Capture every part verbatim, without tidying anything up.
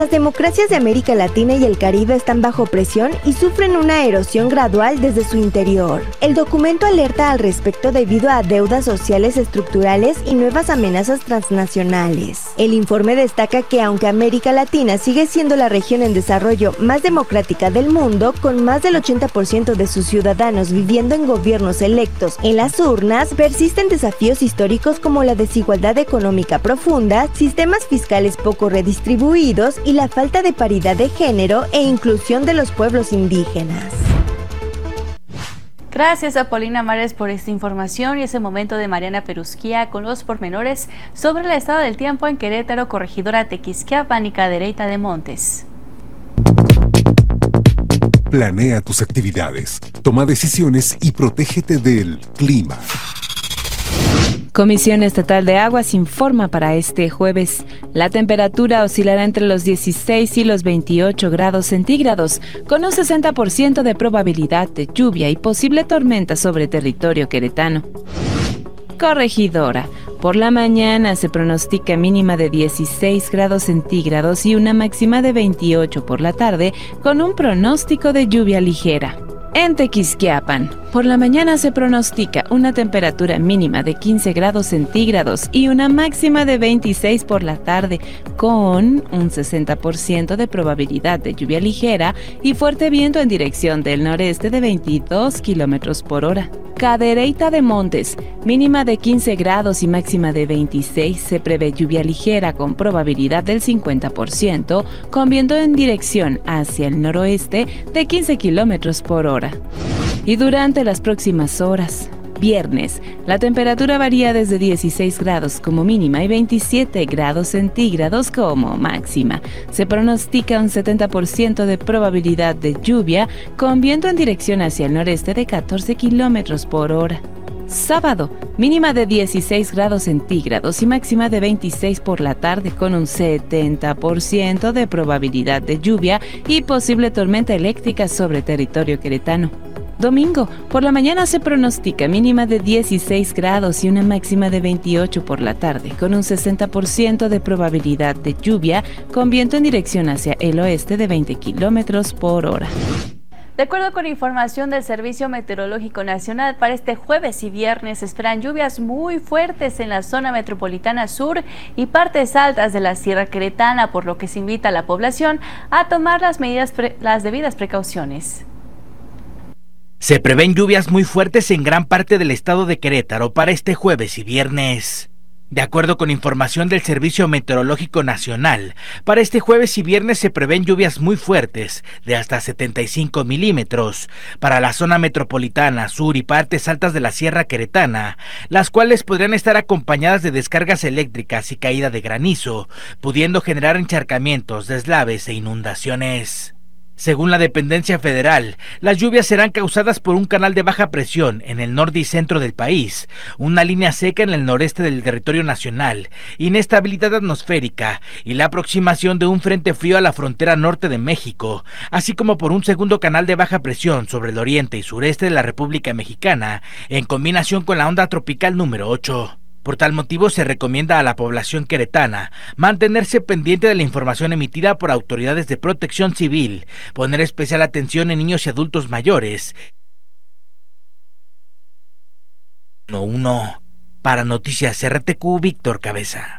Las democracias de América Latina y el Caribe están bajo presión y sufren una erosión gradual desde su interior. El documento alerta al respecto debido a deudas sociales estructurales y nuevas amenazas transnacionales. El informe destaca que aunque América Latina sigue siendo la región en desarrollo más democrática del mundo, con más del ochenta por ciento de sus ciudadanos viviendo en gobiernos electos en las urnas, persisten desafíos históricos como la desigualdad económica profunda, sistemas fiscales poco redistribuidos y la falta de paridad de género e inclusión de los pueblos indígenas. Gracias a Paulina Mares por esta información y ese momento de Mariana Perusquía con los pormenores sobre el estado del tiempo en Querétaro, Corregidora Tequisquiapan y Cadereyta de Montes. Planea tus actividades, toma decisiones y protégete del clima. Comisión Estatal de Aguas informa para este jueves. La temperatura oscilará entre los dieciséis y los veintiocho grados centígrados, con un sesenta por ciento de probabilidad de lluvia y posible tormenta sobre territorio queretano. Corregidora. Por la mañana se pronostica mínima de dieciséis grados centígrados y una máxima de veintiocho por la tarde, con un pronóstico de lluvia ligera. En Tequisquiapan, por la mañana se pronostica una temperatura mínima de quince grados centígrados y una máxima de veintiséis por la tarde, con un sesenta por ciento de probabilidad de lluvia ligera y fuerte viento en dirección del noreste de veintidós kilómetros por hora. Cadereyta de Montes, mínima de quince grados y máxima de veintiséis, se prevé lluvia ligera con probabilidad del cincuenta por ciento, con viento en dirección hacia el noroeste de quince kilómetros por hora. Y durante las próximas horas, viernes, la temperatura varía desde dieciséis grados como mínima y veintisiete grados centígrados como máxima. Se pronostica un setenta por ciento de probabilidad de lluvia con viento en dirección hacia el noreste de catorce kilómetros por hora. Sábado, mínima de dieciséis grados centígrados y máxima de veintiséis por la tarde con un setenta por ciento de probabilidad de lluvia y posible tormenta eléctrica sobre territorio queretano. Domingo, por la mañana se pronostica mínima de dieciséis grados y una máxima de veintiocho por la tarde, con un sesenta por ciento de probabilidad de lluvia, con viento en dirección hacia el oeste de veinte kilómetros por hora. De acuerdo con información del Servicio Meteorológico Nacional, para este jueves y viernes se esperan lluvias muy fuertes en la zona metropolitana sur y partes altas de la Sierra Queretana, por lo que se invita a la población a tomar las medidas pre- las debidas precauciones. Se prevén lluvias muy fuertes en gran parte del estado de Querétaro para este jueves y viernes. De acuerdo con información del Servicio Meteorológico Nacional, para este jueves y viernes se prevén lluvias muy fuertes de hasta setenta y cinco milímetros para la zona metropolitana, sur y partes altas de la Sierra Queretana, las cuales podrían estar acompañadas de descargas eléctricas y caída de granizo, pudiendo generar encharcamientos, deslaves e inundaciones. Según la dependencia federal, las lluvias serán causadas por un canal de baja presión en el norte y centro del país, una línea seca en el noreste del territorio nacional, inestabilidad atmosférica y la aproximación de un frente frío a la frontera norte de México, así como por un segundo canal de baja presión sobre el oriente y sureste de la República Mexicana, en combinación con la onda tropical número ocho. Por tal motivo se recomienda a la población queretana mantenerse pendiente de la información emitida por autoridades de protección civil, poner especial atención en niños y adultos mayores. uno uno Para Noticias R T Q, Víctor Cabeza.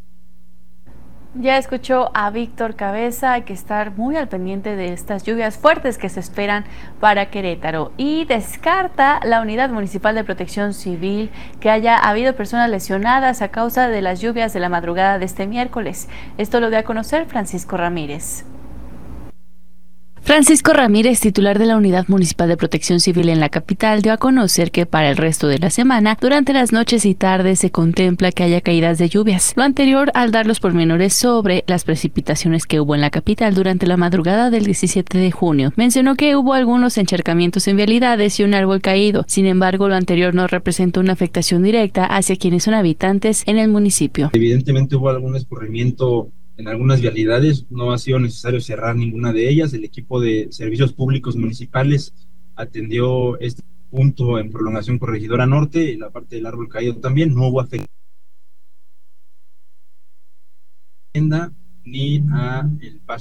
Ya escuchó a Víctor Cabeza, hay que estar muy al pendiente de estas lluvias fuertes que se esperan para Querétaro. Y descarta la Unidad Municipal de Protección Civil que haya habido personas lesionadas a causa de las lluvias de la madrugada de este miércoles. Esto lo dio a conocer Francisco Ramírez. Francisco Ramírez, titular de la Unidad Municipal de Protección Civil en la capital, dio a conocer que para el resto de la semana, durante las noches y tardes, se contempla que haya caídas de lluvias. Lo anterior al dar los pormenores sobre las precipitaciones que hubo en la capital durante la madrugada del diecisiete de junio. Mencionó que hubo algunos encharcamientos en vialidades y un árbol caído. Sin embargo, lo anterior no representa una afectación directa hacia quienes son habitantes en el municipio. Evidentemente hubo algún escurrimiento en algunas vialidades, no ha sido necesario cerrar ninguna de ellas. El equipo de servicios públicos municipales atendió este punto en prolongación Corregidora Norte, la parte del árbol caído también, no hubo afectación ni a el paso